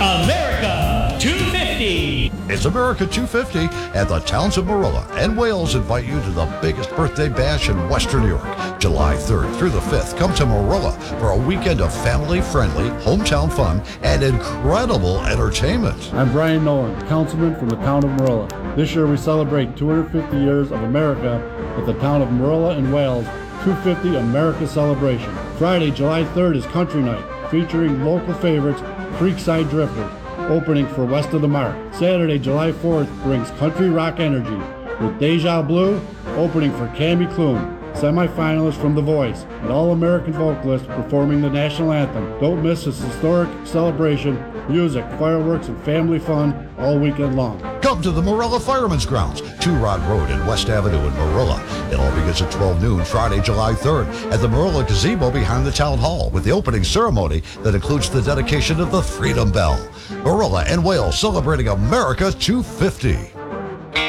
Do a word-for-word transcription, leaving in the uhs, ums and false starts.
America two fifty. It's America two fifty, and the towns of Marilla and Wales invite you to the biggest birthday bash in Western New York. July third through the fifth, come to Marilla for a weekend of family-friendly, hometown fun and incredible entertainment. I'm Brian Nolan, councilman from the town of Marilla. This year we celebrate two hundred fifty years of America with the town of Marilla and Wales two fifty America Celebration. Friday, July third is Country Night, featuring local favorites Creekside Drifters, opening for West of the Mark. Saturday, July fourth brings country rock energy with Deja Blue opening for Cammy Clune, semi-finalist from The Voice, and all-American vocalist performing the national anthem. Don't miss this historic celebration, music, fireworks, and family fun all weekend long. Come to the Marilla Fireman's Grounds, Two Rod Road and West Avenue in Marilla. It all begins at twelve noon Friday, July third at the Marilla Gazebo behind the Town Hall with the opening ceremony that includes the dedication of the Freedom Bell. Marilla and Wales celebrating America two fifty.